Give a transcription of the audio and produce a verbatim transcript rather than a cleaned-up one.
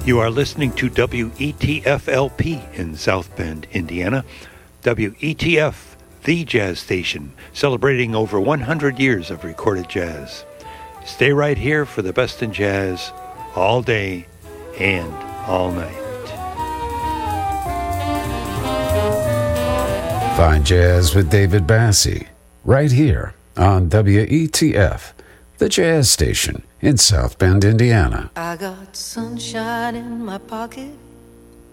You are listening to W E T F L P in South Bend, Indiana. W E T F, the jazz station, celebrating over one hundred years of recorded jazz. Stay right here for the best in jazz, all day and all night. Fine Jazz with David Bassie, right here on W E T F, the jazz station in South Bend, Indiana. I got sunshine in my pocket,